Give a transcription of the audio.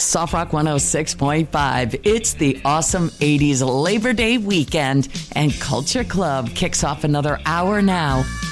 Soft Rock 106.5. It's the awesome 80s Labor Day weekend, and Culture Club kicks off another hour now.